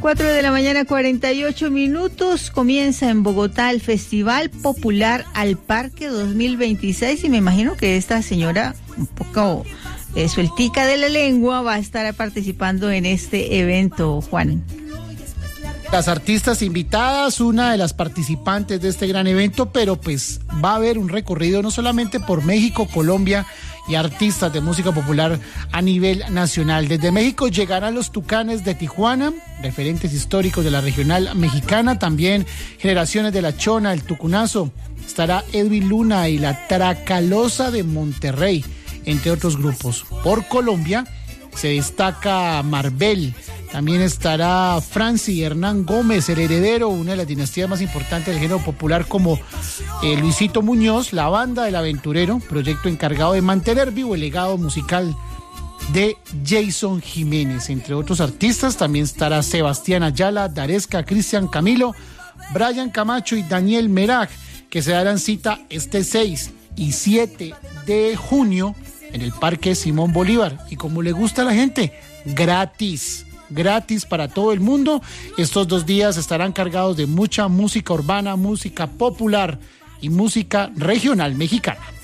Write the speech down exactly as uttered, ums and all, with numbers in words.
cuatro de la mañana, cuarenta y ocho minutos. Comienza en Bogotá el Festival Popular al Parque dos mil veintiséis y me imagino que esta señora, un poco eh, sueltica de la lengua, va a estar participando en este evento, Juan. Las artistas invitadas, una de las participantes de este gran evento, pero pues va a haber un recorrido no solamente por México, Colombia y artistas de música popular a nivel nacional. Desde México llegarán los Tucanes de Tijuana, referentes históricos de la regional mexicana, también generaciones de La Chona, el Tucunazo, estará Edwin Luna y la Tracalosa de Monterrey, entre otros grupos. Por Colombia se destaca Marvel, también estará Franci Hernán Gómez, el heredero, una de las dinastías más importantes del género popular, como eh, Luisito Muñoz, la Banda del Aventurero, proyecto encargado de mantener vivo el legado musical de Jason Jiménez. Entre otros artistas también estará Sebastián Ayala, Daresca, Cristian Camilo, Brian Camacho y Daniel Merag, que se darán cita este seis y siete de junio en el Parque Simón Bolívar. Y como le gusta a la gente, gratis. Gratis para todo el mundo. Estos dos días estarán cargados de mucha música urbana, música popular y música regional mexicana.